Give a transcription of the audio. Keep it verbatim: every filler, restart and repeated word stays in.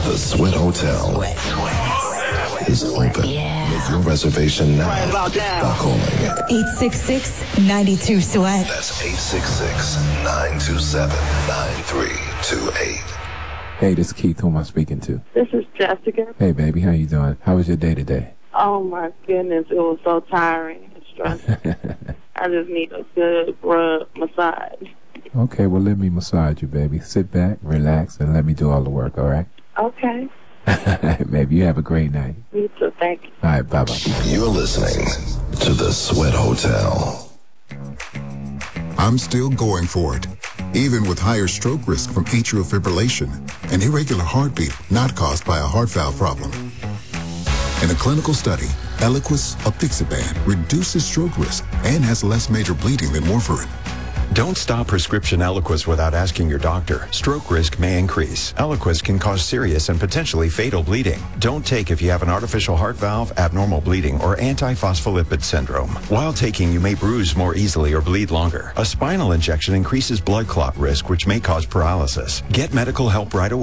The Sweat Hotel Sweat. Sweat. is open. Yeah. Make your reservation now Right about now. by calling eight six six, nine two, SWEAT. That's eight six six, nine two seven, nine three two eight. Hey, this is Keith. Who am I speaking to? This is Jessica. Hey, baby. How you doing? How was your day today? Oh, my goodness. It was so tiring and stressful. I just need a good rub massage. Okay, well, let me massage you, baby. Sit back, relax, and let me do all the work, all right? Okay. Baby, you have a great night. You too. Thank you. All right, bye-bye. You're listening to The Sweat Hotel. I'm still going for it, even with higher stroke risk from atrial fibrillation, an irregular heartbeat not caused by a heart valve problem. In a clinical study, Eliquis apixaban reduces stroke risk and has less major bleeding than warfarin. Don't stop prescription Eliquis without asking your doctor. Stroke risk may increase. Eliquis can cause serious and potentially fatal bleeding. Don't take if you have an artificial heart valve, abnormal bleeding, or antiphospholipid syndrome. While taking, you may bruise more easily or bleed longer. A spinal injection increases blood clot risk, which may cause paralysis. Get medical help right away.